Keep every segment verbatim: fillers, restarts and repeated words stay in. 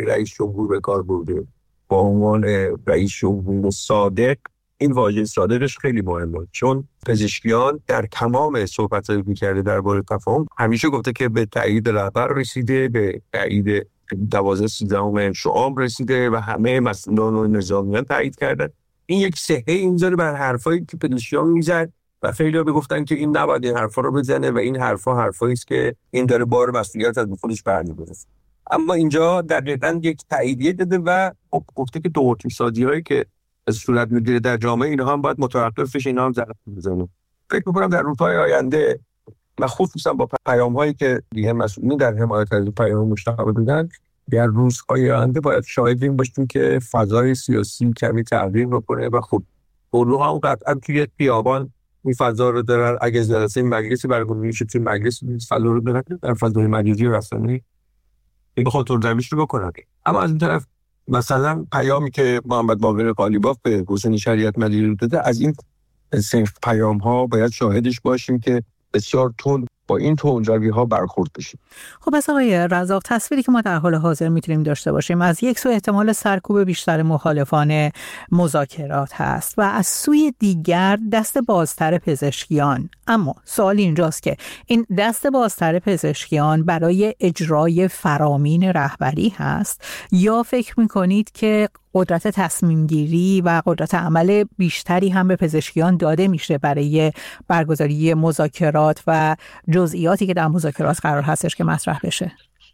رئیس جمهور به کار برده با عنوان رئیس جمهور صادق، این واژه صادقش خیلی مهمه، چون پزشکیان در تمام صحبت‌هایی که کرده درباره تفاهم همیشه گفته که به تایید رهبر رسیده، به تایید دوازده سیزدهم شعب رسیده و همه مسئولان و نظامیان تایید کردن. این یک صحه اینجوری بر حرفایی که پزشکیان میزد و خیلی‌ها میگفتن که این نباید این حرفا رو بزنه و این حرفا حرفایی است که این داره بار مسئولیت از خودش برمی‌داره. اما اینجا دقیقاً یک تاییدیه داده و گفته که دو اقتصادیایی که از صورت میگیره در جامعه اینها هم باید متوقف بشه، اینا هم ضرر بزنه. فکر می‌کنم در روزهای آینده و خصوصا با پیام‌هایی که دیگه مسئولین در حمایت از پیام مشتاق دادن، در روزهای آینده باید شاهد این باشیم که فضای سیاسی کمی تغییر بکنه و خب گروه هم قطعا توی خیابان این فضا رو دارن. اگه جلسه مجلسی برگزار بشه توی مجلس فضا رو دارن، در فضای مجازی و رسانه‌ای به خاطر روش رو بکنن. اما از این طرف مثلا پیامی که محمد باقر قالیباف به حسین شریعت مدیری داده، از این صنف پیام ها باید شاهدش باشیم که بسیار تند با این تندروی ها برخورد بشیم. خب پس آقای رزاق، تصویری که ما در حال حاضر میتونیم داشته باشیم از یک سو احتمال سرکوب بیشتر مخالفان مذاکرات هست و از سوی دیگر دست بازتر پزشکیان. اما سوال اینجاست که این دست بازتر پزشکیان برای اجرای فرامین رهبری هست یا فکر میکنید که قدرت تصمیم گیری و قدرت عمل بیشتری هم به پزشکیان داده میشه برای برگزاری مذاکرات و جزئیاتی که در مذاکرات قرار هستش که مطرح بشه؟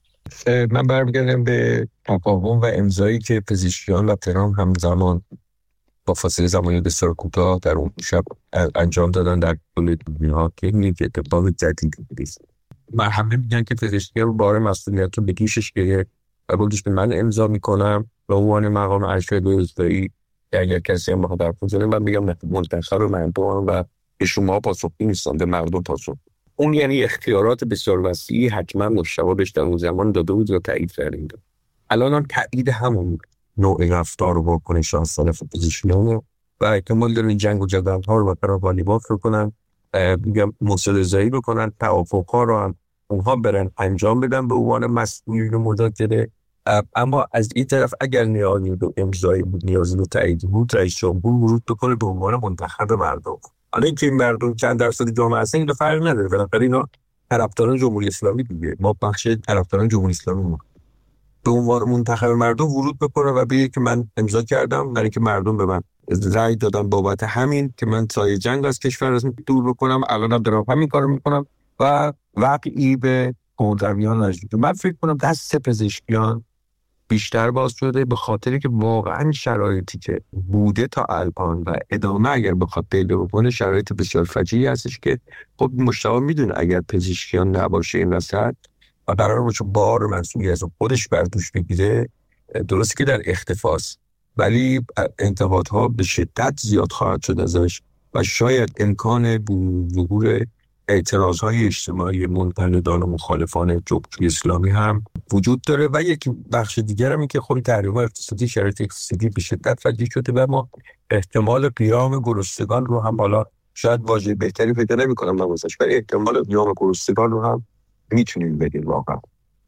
من برمیگردم به تفاهم و امضایی که پزشکیان و ترامپ همزمان با فاصله زمانی بسیار کوتاه در اون شب انجام دادن در کل دنیا که این یک اتفاق جدیدی نیست. من همه میگن که پزشکیان بار مسئولیت رو به دوشش گرفت و گفتش که من امضا میکنم به عنوان مقام ارشد روستایی که اگر کسی هم بخواد حرف بزنه من میگم نه، منتخب مردم و به شما پاسخگوی نیستن، به مردم پاسخ. اون یعنی اختیارات بسیار وسیعی حتما مشابه بهش در اون زمان داده بود و تایید کردیم. الان هم تایید همون نوع رفتار و واکنش از طرف پزشکیان و احتمال داره این جنگ و جدل ها رو برای قالیباف رو کنن، میگم مصادره بکنن، توافق ها رو هم اونها برن انجام بدن به عنوان مسئولین مذاکره. اما از این طرف اگر نیازی به امضای بود، نیازی به تایید بود، رئیس جمهور ورود بکنه به عنوان منتخب مردم. حالا اینکه این مردم چند درصد جامعه هستن این فرق نداره، بالاخره اینا طرفداران جمهوری اسلامی دیگه، ما بخش طرفداران جمهوری اسلامی ما به عنوان منتخب مردم ورود بکنه و بگه که من امضا کردم، در اینکه مردم به من رأی دادن بابت همین که من سایه جنگ از کشور از دور بکنم، الانم دارم همین کارو میکنم و واقعی به تندرویان نزدیک. من فکر کنم دست پزشکیان بیشتر باز شده به خاطری که واقعا شرایطی که بوده تا الان و ادامه اگر بخواد پیدا بکنه شرایط بسیار فجیعی هستش که خب مشتاق میدونه اگر پزشکیان نباشه این وسط و قرار باشه بار مسئولیت از خودش بر دوش بگیره، درسته که در اختفاست ولی انتقادها به شدت زیاد خواهد شد ازش و شاید امکان ظهور اعتراضهای اجتماعی منتقدان و مخالفان جمهوری اسلامی هم وجود داره. و یک بخش دیگر هم این که خب تحریم‌های اقتصادی، شرایط اقتصادی به شدت فجیع شده و ما احتمال قیام گرسنگان رو هم، حالا شاید واژه بهتری پیدا نمی‌کنم من واسش، ولی احتمال قیام گرسنگان رو هم میتونیم بگیم واقعا.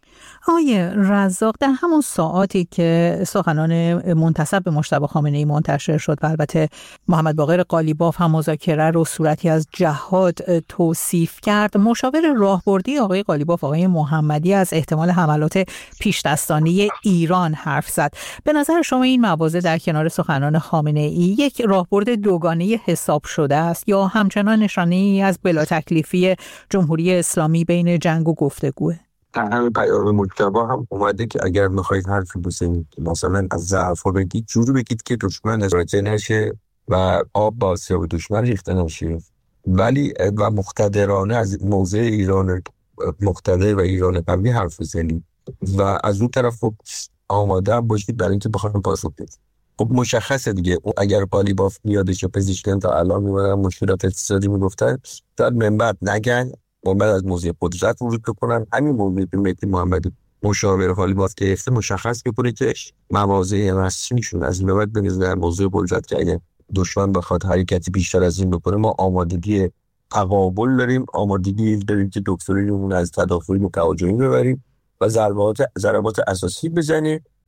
آقای رزاق، در همون ساعاتی که سخنان منتسب به مجتبی خامنه‌ای منتشر شد و البته محمد باقر قالیباف هم مذاکره رو صورتی از جهاد توصیف کرد، مشاور راهبردی آقای قالیباف آقای محمدی از احتمال حملات پیش‌دستانه ایران حرف زد. به نظر شما این مواضع در کنار سخنان خامنه‌ای یک راهبرد دوگانه حساب شده است یا همچنان نشانه‌ای از بلا تکلیفی جمهوری اسلامی بین جنگ و گفتگوه؟ در همین پیام مجتبی هم اومده که اگر میخواید حرفی بزنید مثلا از ضعف‌ها بگید، جوری بگید که دشمن ازراجه نشه و آب با سیاب دشمن ریخته نشه، ولی و مقتدرانه از موضع ایران مقتدر و ایران قوی حرف بزنید و از اون طرف آماده هم باشید برای اینکه بخواید پاسخ بدید. خب مشخصه دیگه اگر قالیباف میادش یا پزشکیان تا الان میمونن مشکلات اقتصادی میگفتن تا منبع نگن بعد از موضوع قدرت ورود بکنن. همین موضوع به مهدی محمدی مشاور قالیباف که گفته مشخص بکنه که مواضع رسمیشون از این بعد بنظر در موضوع قدرت که اگه دشمن بخواد حرکتی بیشتر از این بکنه ما آمادگی تقابل داریم، آمادگی داریم که دکتریمون از تدافعی متوجهی ببریم و ضربات ضربات اساسی بزنیم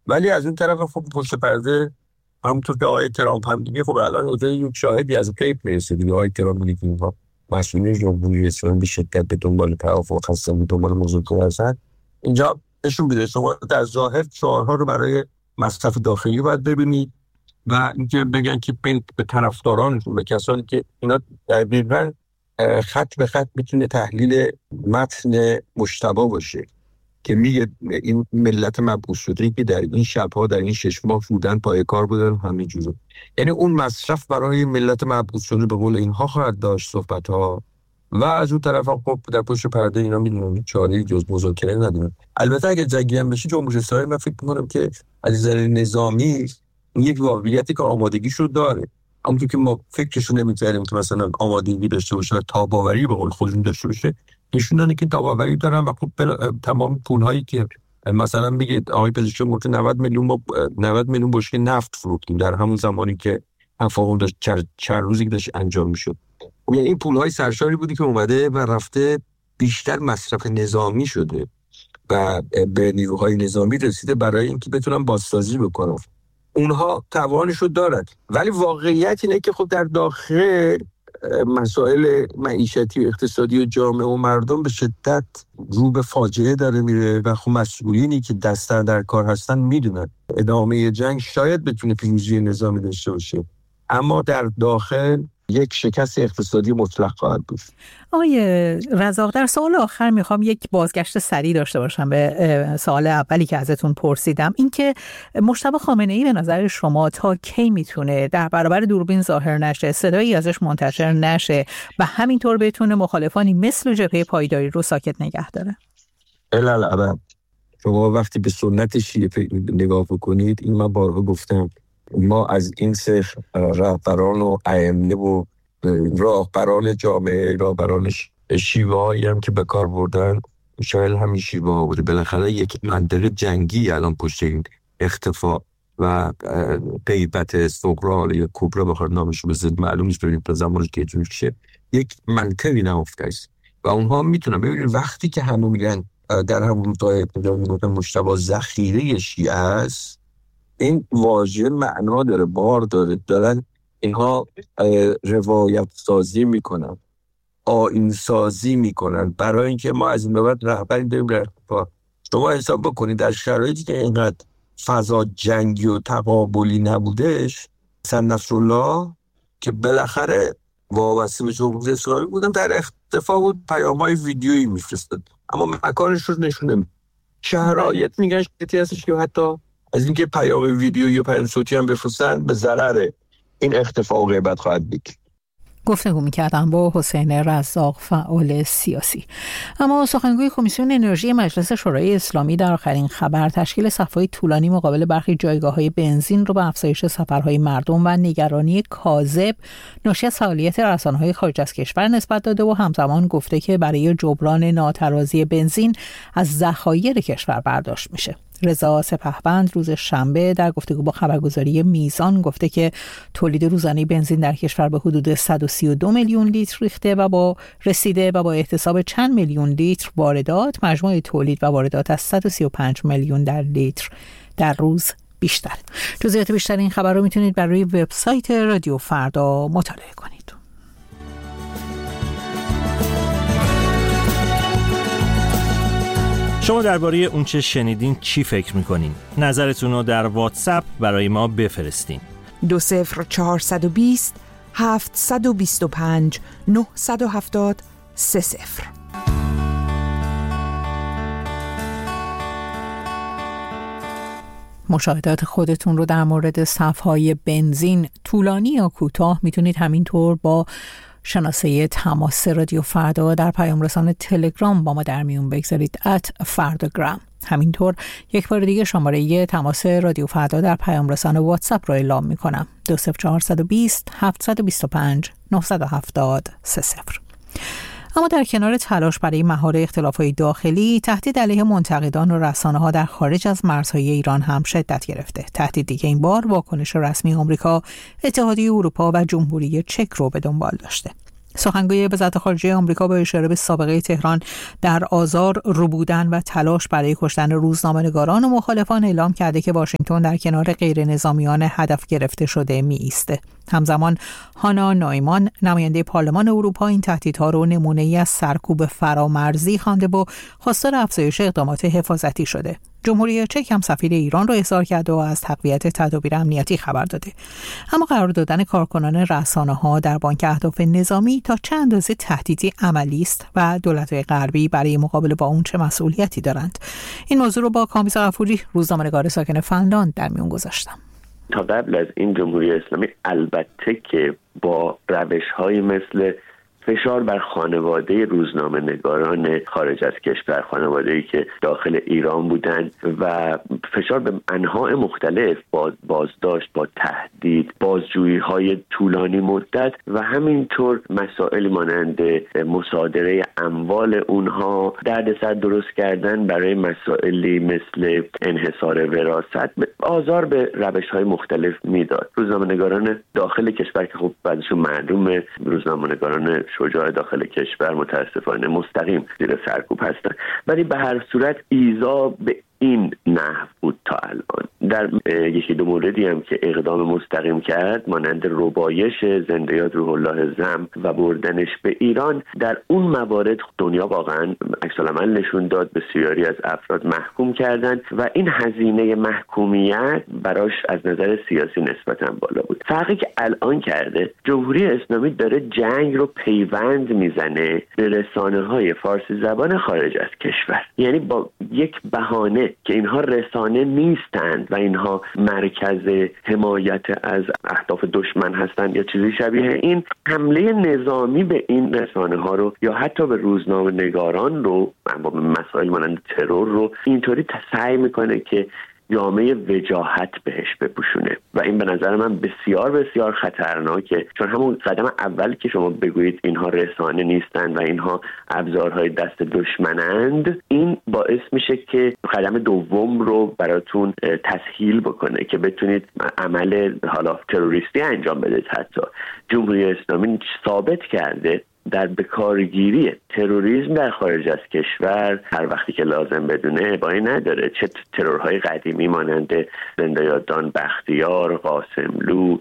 ولی از اون طرف خب پشت پرده همونطور که آقای ترامپ هم دیگه خب الان اوضاع یک شاهدی از کیپ میرسه دیگه. آقای ترامپ میگه که اینها مسئولین جمهوری اسلامی به شدت به دنبال توافق هستن، به دنبال مذاکره هستن. اینجا نشون میده شما در ظاهر شعارها رو برای مصرف داخلی باید ببینید و اینکه بگن که به طرفدارانشون، به کسانی که اینا دقیقاً خط به خط میتونه تحلیل متن مجتبی باشه که میگه این ملت مبعوث شده که در این شب‌ها در این شش ماه بودن، پای کار بودن، همین جوره. یعنی اون مصرف برای ملت مبعوث شده به قول اینها خواهد داشت صحبت‌ها و از اون طرف هم خب در پشت پرده اینا میدونن چاره‌ای جز مذاکره ندارن. البته اگه جنگی هم بشه جمهوری اسلامی، من فکر می‌کنم که از نظر نظامی یک واقعیتی که آمادگیشو داره، همونطور که ما فکرشو نمی‌کردیم که مثلا آمادگی داشته باشه و تاباوری به قول خودشون داشته باشه، نشوندن که تاباوری دارن و خب تمام پول‌هایی که مثلا بگید آقای پزشکی گفته نود میلیون ما نود میلیون بشکه نفت فروختیم در همون زمانی که تفاهم داشت چند چند روزی که داشت انجام میشد. یعنی این پول‌های سرشاری بودی که اومده و رفته بیشتر مصرف نظامی شده و به نیروهای نظامی رسیده برای اینکه بتونن بازسازی بکنن. اونها توانشو دارن، ولی واقعیت اینه که خب در داخل مسائل معیشتی و اقتصادی و جامعه و مردم به شدت رو به فاجعه داره میره و خب مسئولینی که دستن در کار هستن میدونن ادامه جنگ شاید بتونه پیروزی نظامی داشته باشه، اما در داخل یک شکست اقتصادی مطلق خواهد بود. آقای رزاق، در سوال آخر میخوام یک بازگشت سریع داشته باشم به سوال اولی که ازتون پرسیدم، این که مجتبی خامنه‌ای به نظر شما تا کی میتونه در برابر دوربین ظاهر نشه، صدایی ازش منتشر نشه و همینطور بتونه مخالفانی مثل جبهه پایداری رو ساکت نگه داره؟ الالعبد شما وقتی به سنت شیعه نگاه بکنید، این من بارها گفتم، ما از این سه رهبران و ائمه و راهبران جامعه، راهبران شیوه هایی هم که به کار بردن، شاید همین شیوه ها بوده. بالاخره یک منطقه جنگی الان پشت این اختفا و غیبت صغرا یا کبرا بخواد نامش رو بزنید، معلوم نیست ببینید تا زمانش که چون شه یک منطقی نهفته است و اونها میتونن ببینید وقتی که همون میگن در همون روزهای ابتدا میگفتن مجتبی ذخیره شیعه است، این واژه معنا داره، بار داره، دارن اینها روایت سازی میکنن، آیین سازی میکنن برای اینکه ما از این به بعد رهبری داریم در اختفا. شما حساب بکنید در شرایطی که اینقدر فضا جنگی و تقابلی نبودش، حسن نصرالله که بالاخره وابسته به جمهوری اسلامی بودن در اختفا بود، پیام‌های ویدیویی میفرستاد اما مکانش رو نشون نمیده. شرایط میگن شرایطی هستش که حتی از اینکه پیام ویدیویی یا پیام صوتی هم بفرستن به ضرر این اختفا و غیبت خواهد بود. گفتگو می‌کردم با حسین رزاق، فعال سیاسی. اما سخنگوی کمیسیون انرژی مجلس شورای اسلامی در آخرین خبر تشکیل صف‌های طولانی مقابل برخی جایگاه‌های بنزین رو به افزایش سفرهای مردم و نگرانی کاذب ناشی از فعالیت رسانه‌های خارج از کشور نسبت داده و همزمان گفته که برای جبران ناترازی بنزین از ذخایر کشور برداشت میشه. رضا سپهبند روز شنبه در گفتگو با خبرگزاری میزان گفته که تولید روزانه بنزین در کشور به حدود صد و سی و دو میلیون لیتر ریخته و با رسیده و با احتساب چند میلیون لیتر واردات، مجموع تولید و واردات از صد و سی و پنج میلیون در لیتر در روز بیشتر. جزئیات بیشتر این خبر رو میتونید بر روی وبسایت رادیو فردا مطالعه کنید. شما درباره اون چه شنیدین چی فکر میکنین؟ نظرتون رو در واتساپ برای ما بفرستین. دو صفر چهارصد و بیست هفتصد و بیست و پنج نهصد و هفتاد سه صفر. مشاهدات خودتون رو در مورد صف‌های بنزین طولانی یا کوتاه میتونید همینطور با شناسه تماس رادیو فردا در پیام رسان تلگرام با ما در میون بگذارید ات فرداگرام. همینطور یک بار دیگه شماره تماس رادیو فردا در پیام رسان واتساپ رو اعلام میکنم: دو صفر چهارصد و بیست هفتصد و بیست و پنج نهصد و هفتاد سه صفر. اما در کنار تلاش برای مهار اختلافات داخلی، تهدید علیه منتقدان و رسانه‌ها در خارج از مرزهای ایران هم شدت گرفته. تهدیدی که این بار واکنش رسمی آمریکا، اتحادیه اروپا و جمهوری چک رو به دنبال داشته. سخنگوی وزارت خارجه آمریکا با اشاره به سابقه تهران در آذار، ربودن و تلاش برای کشتن روزنامه‌نگاران و مخالفان اعلام کرده که واشنگتن در کنار غیر نظامیان هدف گرفته شده می ایسته. همزمان هانا نایمان نماینده پارلمان اروپا این تهدیدها رو نمونه‌ای از سرکوب فرامرزی خوانده و خواستار افزایش اقدامات حفاظتی شده. جمهوری چک هم سفیر ایران را احضار کرده و از تقویت تدابیر امنیتی خبر داده. اما قرار دادن کارکنان رسانه‌ها در بانک اهداف نظامی تا چه اندازه تهدیدی عملی است و دولت‌های غربی برای مقابله با اون چه مسئولیتی دارند؟ این موضوع رو با کامیز غفوری، روزنامه‌نگار ساکن فنلاند، در میون گذاشتم. تا قبل از این جمهوری اسلامی البته که با روش‌های مثل فشار بر خانواده روزنامه‌نگاران خارج از کشور، خانواده‌ای که داخل ایران بودند، و فشار به انواع مختلف، باز بازداشت، با تهدید، بازجویی‌های طولانی مدت و همینطور مسائلی مانند مصادره اموال اونها، دردسر درست کردن برای مسائلی مثل انحصار وراثت، آزار به روش‌های مختلف میداد. روزنامه‌نگاران داخل کشور که خب بعضیشون معلومه روزنامه‌نگاران شجاع داخل کشور متاسفانه مستقیم زیر سرکوب هستند، ولی به هر صورت ایذا به این نحو بود تا الان. در یکی دو موردی هم که اقدام مستقیم کرد، مانند ربایش زنده یاد روح الله زم و بردنش به ایران، در اون موارد دنیا واقعا عکس‌العمل نشون داد، بسیاری از افراد محکوم کردند و این هزینه محکومیت براش از نظر سیاسی نسبتاً بالا بود. فرقی که الان کرده، جمهوری اسلامی داره جنگ رو پیوند میزنه به رسانه‌های فارسی زبان خارج از کشور، یعنی با یک بهانه که اینها رسانه نیستند و اینها مرکز حمایت از اهداف دشمن هستند یا چیزی شبیه این، حمله نظامی به این رسانه ها رو یا حتی به روزنامه نگاران رو، با مسائل مانند ترور رو، اینطوری سعی میکنه که جامعه وجاهت بهش بپوشونه و این به نظر من بسیار بسیار خطرناکه، چون همون قدم اول که شما بگویید اینها رسانه نیستند و اینها ابزارهای دست دشمنند، این باعث میشه که قدم دوم رو براتون تسهیل بکنه که بتونید عمل حالا تروریستی انجام بدید. حتی جمهوری اسلامی ثابت کرده در بکارگیری تروریسم در خارج از کشور هر وقتی که لازم بدونه ابایی نداره. چه ترورهای قدیمی مانند زنده یادان بختیار، قاسملو،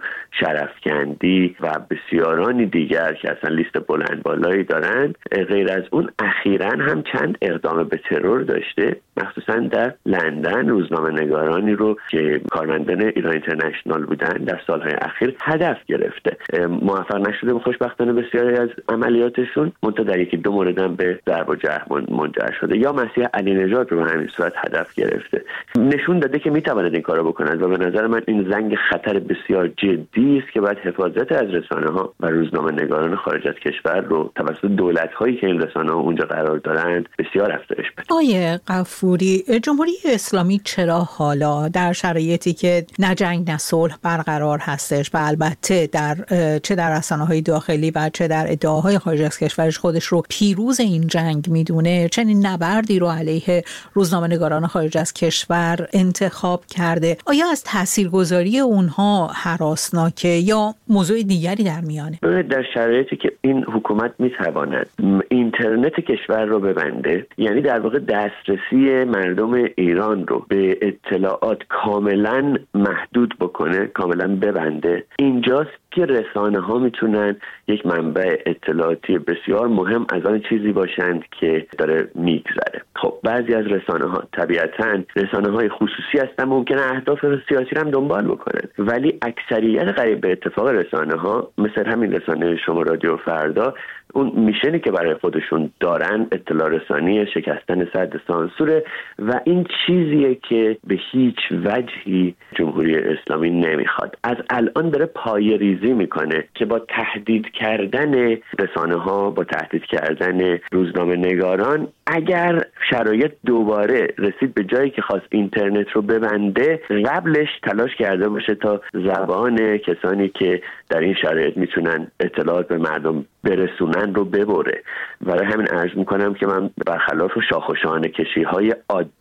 شرفکندی و بسیارانی دیگر که اصلا لیست بلند بالایی دارند، غیر از اون اخیراً هم چند اقدام به ترور داشته، مخصوصاً در لندن روزنامه نگارانی رو که کارمندان ایران اینترنشنال بودن در سالهای اخیر هدف گرفته. موفق نشده خوشبختانه بسیاری از عملیاتشون، منتها در یکی دو مورد هم به ضرب و جرح منجر شده. یا مسیح علی نژاد رو به همین صورت هدف گرفته. نشون داده که میتواند این کارو بکنند و به نظر من این زنگ خطر بسیار جدی است که باید حفاظت از رسانه‌ها و روزنامه‌نگاران خارج از کشور رو توسط دولت‌هایی که این رسانه‌ها اونجا قرار دارند بسیار افزایش بده. آیه غفوری، جمهوری اسلامی چرا حالا در شرایطی که نه جنگ نه صلح برقرار هستش و البته در چه در رسانه‌های داخلی و چه در ادعاهای خارج از کشورش خودش رو پیروز این جنگ میدونه، چنین نبردی رو علیه روزنامه‌نگاران خارج از کشور انتخاب کرده؟ آیا از تاثیرگذاری اونها هراسناکه یا موضوع دیگری در میانه؟ در شرایطی که این حکومت میتواند اینترنت کشور رو ببنده، یعنی در واقع دسترسی مردم ایران رو به اطلاعات کاملا محدود بکنه، کاملا ببنده، اینجاست که رسانه ها میتونن یک منبع اطلاعاتی بسیار مهم از آن چیزی باشند که داره میگذره. خب بعضی از رسانه ها طبیعتاً رسانه های خصوصی هستن، ممکنه اهداف سیاسی رو هم دنبال بکنن، ولی اکثریت قریب به اتفاق رسانه ها مثل همین رسانه شما رادیو فردا، اون میشنی که برای خودشون دارن اطلاع رسانی، شکستن سد سانسوره و این چیزیه که به هیچ وجهی جمهوری اسلامی نمیخواد. از الان داره پای ریزی میکنه که با تهدید کردن رسانه ها، با تهدید کردن روزنامه نگاران، اگر شرایط دوباره رسید به جایی که خواست اینترنت رو ببنده، قبلش تلاش کرده باشه تا زبان کسانی که در این شرایط میتونن اطلاعات به مردم برسونن رو ببره. برای همین عرض میکنم که من برخلاف شاخ و شانه کشی های عادی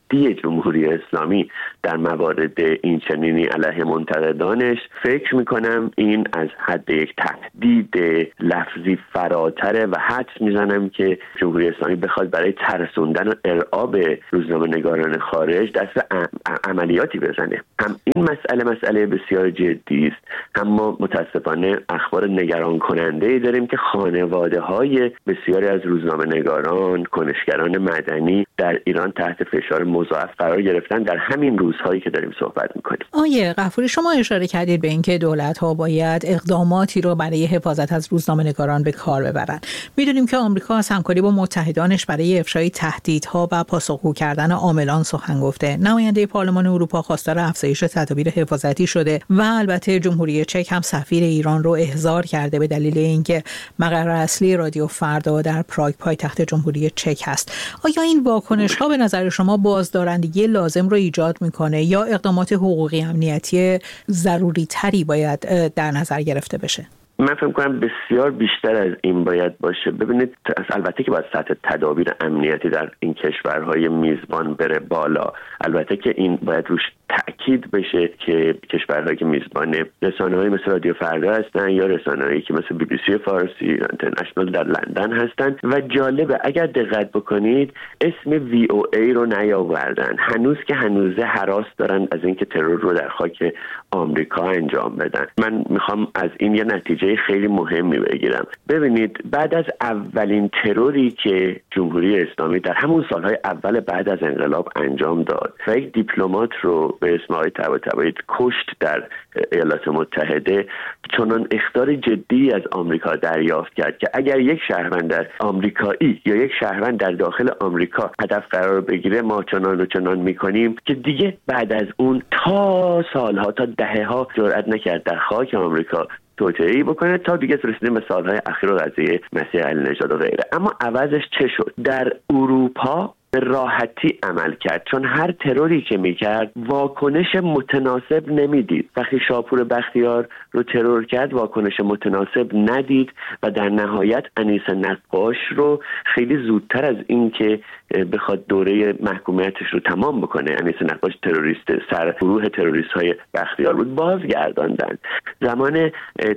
جدی جمهوری اسلامی در موارد این چنینی علیه منتقدانش، فکر میکنم این از حد یک تهدید لفظی فراتره و حدس میزنم که جمهوری اسلامی بخواد برای ترسوندن و ارعاب روزنامه‌نگاران خارج دست عملیاتی بزنه. هم این مسئله مسئله بسیار جدی است، هم ما متاسفانه اخبار نگران کننده داریم که خانواده های بسیاری از روزنامه‌نگاران، کنشگران مدنی در ایران تحت فشار مضاعف قرار گرفتن در همین روزهایی که داریم صحبت میکنیم. آیه غفوری، شما اشاره کردید به اینکه دولت‌ها باید اقداماتی رو برای حفاظت از روزنامه‌نگاران به کار ببرن. میدونیم که آمریکا از همکاری با متحدانش برای افشای تهدیدها و پاسخگو کردن عاملان سخن گفته. نماینده پارلمان اروپا خواستار افزایش تدابیر حفاظتی شده و البته جمهوری چک هم سفیر ایران رو احضار کرده به دلیل اینکه مقر اصلی رادیو فردا در پراگ پایتخت جمهوری چک هست. آیا این واکنش‌ها به نظر شما بازدارندگی لازم رو ایجاد میکنه یا اقدامات حقوقی امنیتی ضروری تری باید در نظر گرفته بشه؟ من فکر کنم بسیار بیشتر از این باید باشه. ببینید، البته که باید سطح تدابیر امنیتی در این کشورهای میزبان بره بالا، البته که این باید روش تأکید بشه که کشورهایی که میزبان رسانه‌های مثل رادیو فردا هستن یا رسانه‌هایی که مثل بی بی سی فارسی اینترنشنال در لندن هستن. و جالبه اگر دقت بکنید اسم وی او ای رو نیاوردن، هنوز که هنوزه هراس دارن از اینکه ترور رو در خاک آمریکا انجام بدن. من میخوام از این یه نتیجه خیلی مهمی بگیرم. ببینید، بعد از اولین تروری که جمهوری اسلامی در همون سالهای اول بعد از انقلاب انجام داد و یک دیپلمات رو به اسم آقای طباطبایی کشت در ایالات متحده، چنان اخطار جدی از آمریکا دریافت کرد که اگر یک شهروند در آمریکایی یا یک شهروند در داخل آمریکا هدف قرار بگیره، ما چنان و چنان میکنیم که دیگه بعد از اون تا سالها تا دهه‌ها جرئت نکرد در خاک آمریکا توطئه‌ای بکنه تا دیگه رسیدیم به سالهای اخیر و قضیه مسیح علی نژاد و غیره. اما عوضش چه شد؟ در اروپا به راحتی عمل کرد، چون هر تروری که میکرد واکنش متناسب نمیدید. وقتی شاپور بختیار رو ترور کرد واکنش متناسب ندید و در نهایت انیس نقاش رو خیلی زودتر از این که بخواد دوره محکومیتش رو تمام بکنه، انیس نقاش تروریست سر گروه تروریست های بختیار بود، بازگرداندن. زمان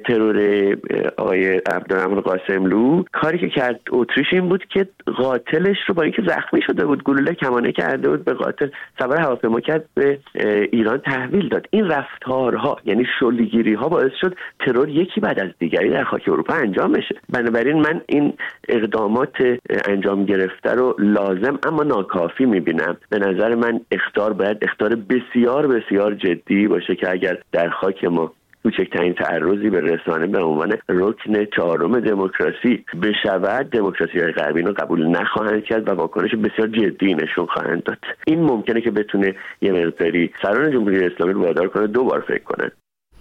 ترور آقای عبدالرحمن قاسملو کاری که کرد اتریش این بود که قاتلش رو با اینکه زخمی شده بود، گلوله کمانه کرده بود به قاتل، سوار هواپیما کرد به ایران تحویل داد. این رفتارها یعنی شلیگیری ها باعث شد ترور یکی بعد از دیگری در خاک اروپا انجام بشه. بنابراین من این اقدامات انجام گرفته رو لازم اما ناکافی میبینم. به نظر من اخطار باید اخطار بسیار بسیار جدی باشه که اگر در خاک ما کوچکترین تعرضی به رسانه به عنوان رکن چهارم دموکراسی بشود، دموکراسی‌های غربی رو قبول نخواهند کرد و واکنش بسیار جدی نشون خواهند داد. این ممکنه که بتونه یه مقداری سران جمهوری اسلامی رو وادار کنه دوبار فکر کنن.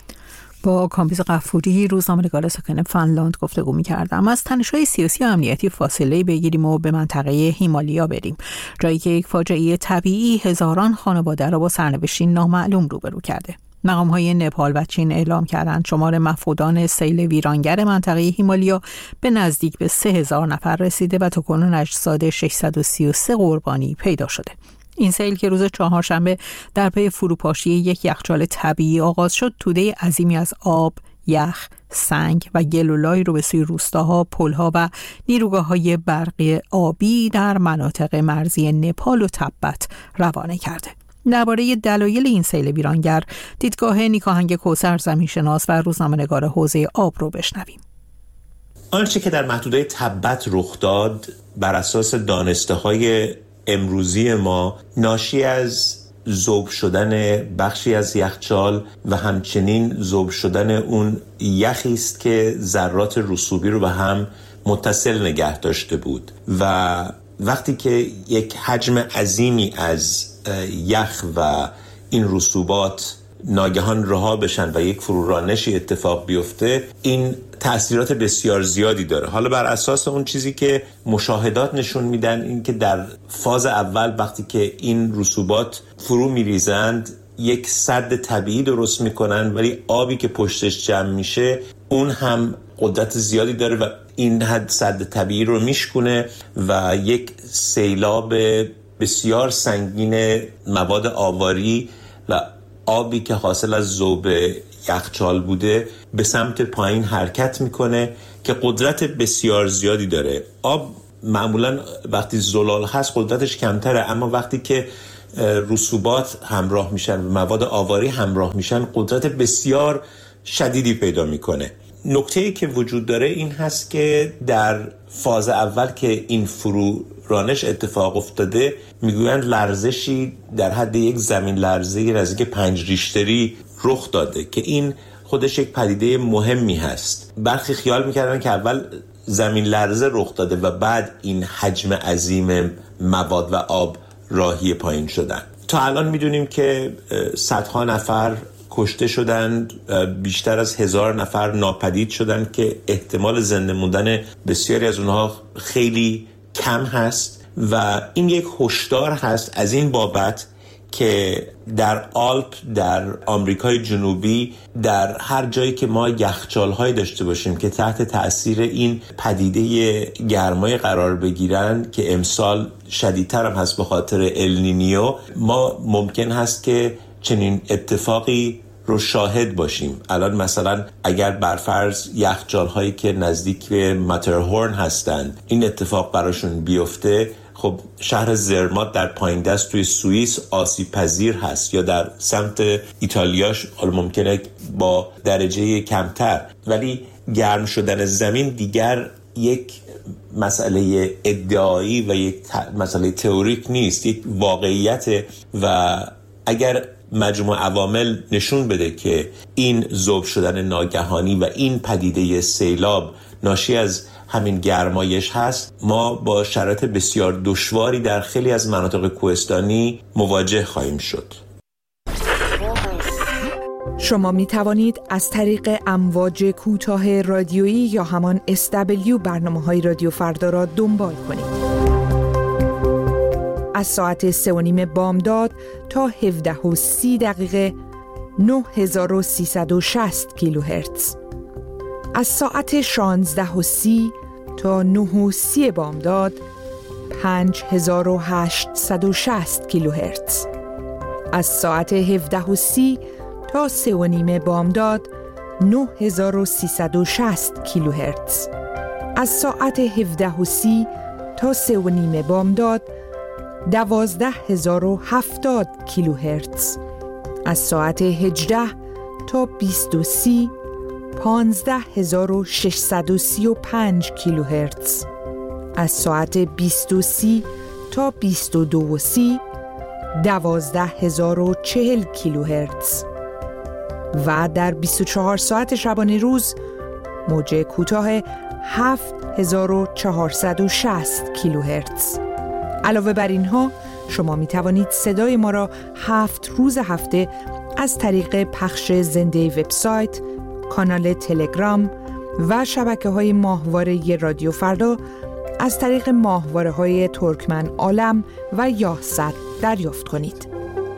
با کامبیز غفوری، روزنامه‌نگار ساکن فنلاند گفتگو می‌کردم. از تنش‌های سیاسی و امنیتی فاصله بگیریم و به منطقه هیمالیا بریم، جایی که یک فاجعه طبیعی هزاران خانواده را با سرنوشتی نامعلوم روبرو کرده. مقام‌های نپال و چین اعلام کردند شمار مفقودان سیل ویرانگر منطقه هیمالیا به نزدیک به سه هزار نفر رسیده و تاکنون اجساد ششصد و سی و سه قربانی پیدا شده. این سیل که روز چهارشنبه در پی فروپاشی یک یخچال طبیعی آغاز شد، توده عظیمی از آب، یخ، سنگ و گلولای رو به سوی روستاها، پل‌ها و نیروگاه‌های برقی آبی در مناطق مرزی نپال و تبت روانه کرده. درباره دلایل این سیل ویرانگر دیدگاه نیکاهنگ کوثر، زمینشناس و روزنامه‌نگار حوزه آب رو بشنویم. آنچه که در محدوده تبت رخ داد بر اساس دانسته‌های امروزی ما ناشی از ذوب شدن بخشی از یخچال و همچنین ذوب شدن اون یخی است که ذرات رسوبی رو به هم متصل نگه داشته بود و وقتی که یک حجم عظیمی از یخ و این رسوبات ناگهان رها بشن و یک فرورانشی اتفاق بیفته، این تأثیرات بسیار زیادی داره. حالا بر اساس اون چیزی که مشاهدات نشون میدن، این که در فاز اول وقتی که این رسوبات فرو میریزند یک سد طبیعی درست میکنن، ولی آبی که پشتش جمع میشه اون هم قدرت زیادی داره و این حد سد طبیعی رو میشکونه و یک سیلاب بسیار سنگین مواد آواری و آبی که حاصل از ذوب یخچال بوده به سمت پایین حرکت میکنه که قدرت بسیار زیادی داره. آب معمولا وقتی زلال هست قدرتش کمتره، اما وقتی که رسوبات همراه میشن و مواد آواری همراه میشن قدرت بسیار شدیدی پیدا میکنه. نکته‌ای که وجود داره این هست که در فاز اول که این فرو رانش اتفاق افتاده میگویند لرزشی در حد یک زمین لرزه نزدیک پنج ریشتری رخ داده که این خودش یک پدیده مهمی هست. برخی خیال میکردن که اول زمین لرزه رخ داده و بعد این حجم عظیم مواد و آب راهی پایین شدن. تا الان میدونیم که صدها نفر کشته شدند، بیشتر از هزار نفر ناپدید شدند که احتمال زنده موندن بسیاری از اونها خیلی کم هست و این یک هشدار هست از این بابت که در آلپ، در آمریکای جنوبی، در هر جایی که ما یخچال‌های داشته باشیم که تحت تأثیر این پدیده گرمای قرار بگیرن که امسال شدیدتر هم هست به خاطر النینیو، ما ممکن هست که چنین اتفاقی رو شاهد باشیم. الان مثلا اگر برفرض یخچال‌هایی که نزدیک به ماترهورن هستند این اتفاق براشون بیفته، خب شهر زرمات در پایین دست توی سوئیس آسیب پذیر هست، یا در سمت ایتالیاش حالا ممکنه با درجه کمتر، ولی گرم شدن زمین دیگر یک مسئله ادعایی و یک مسئله تئوریک نیست، یک واقعیت و اگر مجموع عوامل نشون بده که این ذوب شدن ناگهانی و این پدیده سیلاب ناشی از همین گرمایش هست، ما با شرایط بسیار دشواری در خیلی از مناطق کوهستانی مواجه خواهیم شد. شما می توانید از طریق امواج کوتاه رادیویی یا همان اس دبلیو برنامه‌های رادیو فردا را دنبال کنید. از ساعت سه و نیم بامداد تا هفده و سی دقیقه نه هزار و سیصد و شصت کیلوهرتز. از ساعت شانزده و سی تا نه و سی بامداد پنج هزار و هشتصد و شصت کیلوهرتز. از ساعت هفده و سی تا سه و نیم بامداد نه هزار و سیصد و شصت کیلوهرتز. از ساعت هفده و سی تا سه و نیم بامداد دوازده هزار و هفتاد کیلوهرتز. از ساعت هجده تا بیست و سی پانزده هزار و ششصد و سی و پنج کیلوهرتز. از ساعت بیست و سی تا بیست و دو و سی دوازده هزار و چهل کیلوهرتز. و در بیست و چهار ساعت شبانه روز موج کوتاه هفت هزار و چهارصد و شصت کیلوهرتز. علاوه بر اینها شما می توانید صدای ما را هفت روز هفته از طریق پخش زنده وبسایت، کانال تلگرام و شبکه‌های ماهواره رادیو فردا از طریق ماهواره‌های ترکمن عالم و یاهصد دریافت کنید.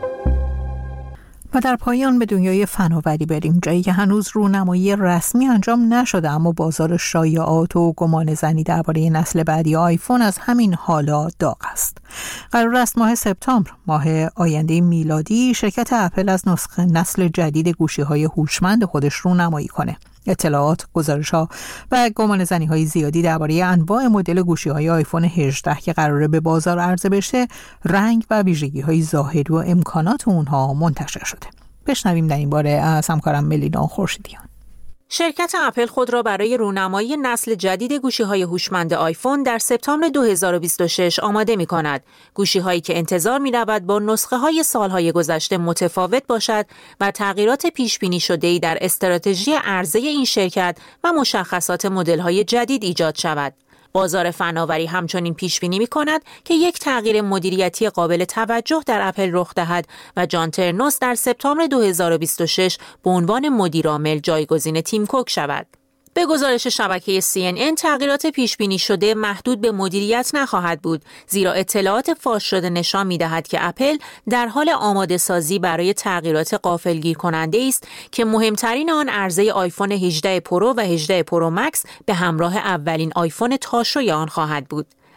و در پایان به دنیای فناوری بریم، جایی که هنوز رونمایی رسمی انجام نشده اما بازار شایعات و گمان زنی درباره نسل بعدی آیفون از همین حالا داغ است. قرار است ماه سپتامبر، ماه آینده میلادی، شرکت اپل از نسخه نسل جدید گوشی‌های هوشمند خودش رونمایی کنه. اطلاعات، گزارش‌ها و گمانه‌زنی‌های زیادی درباره انواع مدل گوشی‌های آیفون هجده که قراره به بازار عرضه بشه، رنگ و ویژگی‌های ظاهری و امکانات اونها منتشر شده. بشنویم در این باره از همکارم ملینا خورشیدیان. شرکت اپل خود را برای رونمایی نسل جدید گوشی‌های هوشمند آیفون در سپتامبر دو هزار و بیست و شش آماده می‌کند. گوشی‌هایی که انتظار می‌رود با نسخه‌های سال‌های گذشته متفاوت باشد و تغییرات پیش‌بینی شده‌ای در استراتژی عرضه این شرکت و مشخصات مدل‌های جدید ایجاد شود. بازار فناوری همچنین پیش بینی می‌کند که یک تغییر مدیریتی قابل توجه در اپل رخ دهد و جان ترنوس در سپتامبر دو هزار و بیست و شش به عنوان مدیرعامل جایگزین تیم کوک شود. به گزارش شبکه سی ان ان تغییرات پیش بینی شده محدود به مدیریت نخواهد بود، زیرا اطلاعات فاش شده نشان می‌دهد که اپل در حال آماده سازی برای تغییرات غافلگیر کننده است که مهمترین آن عرضه آیفون هجده پرو و هجده پرو مکس به همراه اولین آیفون تاشوی آن خواهد بود.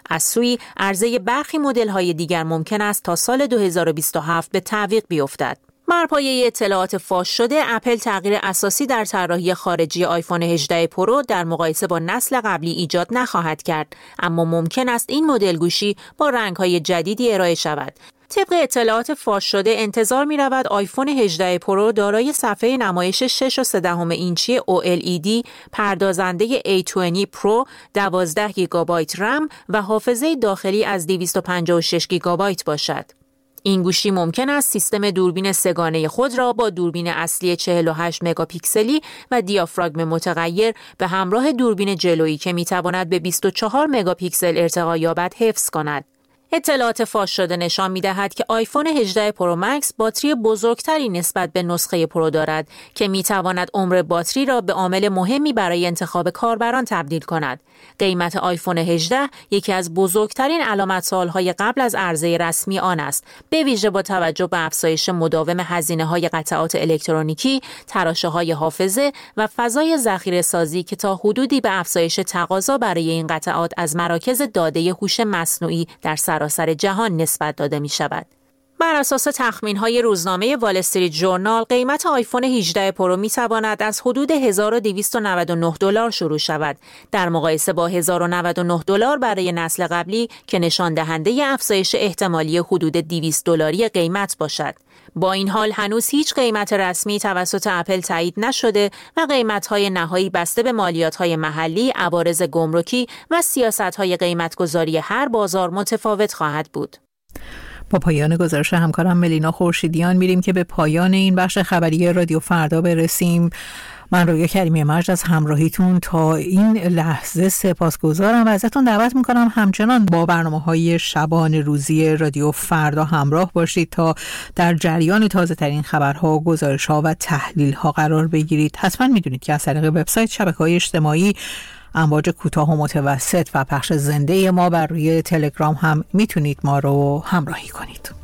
از سوی عرضه برخی مدل‌های دیگر ممکن است تا سال دو هزار و بیست و هفت به تعویق بیفتد. بر پایه اطلاعات فاش شده، اپل تغییر اساسی در طراحی خارجی آیفون هجده پرو در مقایسه با نسل قبلی ایجاد نخواهد کرد، اما ممکن است این مدل گوشی با رنگ‌های جدیدی ارائه شود. طبق اطلاعات فاش شده انتظار می رود آیفون هجده پرو دارای صفحه نمایش شش و سه دهم اینچی او ال ای دی، پردازنده ای بیست پرو، دوازده گیگابایت رم و حافظه داخلی از دویست و پنجاه و شش گیگابایت باشد. این گوشی ممکن است سیستم دوربین سه‌گانه خود را با دوربین اصلی چهل و هشت مگاپیکسلی و دیافراگم متغیر به همراه دوربین جلویی که میتواند به بیست و چهار مگاپیکسل ارتقا یابد حفظ کند. اطلاعات فاش شده نشان می‌دهد که آیفون هجده پرو مکس باتری بزرگتری نسبت به نسخه پرو دارد که می‌تواند عمر باتری را به عامل مهمی برای انتخاب کاربران تبدیل کند. قیمت آیفون هجده یکی از بزرگترین علامت‌سوال‌های قبل از عرضه رسمی آن است، به ویژه با توجه به افزایش مداوم هزینه‌های قطعات الکترونیکی، تراشه‌های حافظه و فضای ذخیره‌سازی که تا حدودی به افزایش تقاضا برای این قطعات از مراکز داده هوش مصنوعی در سراسر جهان نسبت داده می شود. بر اساس تخمین‌های روزنامه وال استریت ژورنال، قیمت آیفون هجده پرو می تواند از حدود هزار و دویست و نود و نه دلار شروع شود، در مقایسه با هزار و نود و نه دلار برای نسل قبلی که نشان دهنده افزایش احتمالی حدود دویست دلاری قیمت باشد. با این حال هنوز هیچ قیمت رسمی توسط اپل تایید نشده و قیمت‌های نهایی بسته به مالیات‌های محلی، عوارض گمرکی و سیاست‌های قیمت‌گذاری هر بازار متفاوت خواهد بود. با پایان گزارش همکارم ملینا خورشیدیان میریم که به پایان این بخش خبری رادیو فردا برسیم. من رویا کریمی مجد از همراهیتون تا این لحظه سپاسگزارم و ازتون دعوت میکنم همچنان با برنامه‌های شبانه روزی رادیو فردا همراه باشید تا در جریان تازه ترین خبرها، گزارش‌ها و تحلیل‌ها قرار بگیرید. حتما میدونید که از طریق وبسایت، شبکه‌های اجتماعی، امواج کوتاه و متوسط و پخش زنده ما بر روی تلگرام هم میتونید ما رو همراهی کنید.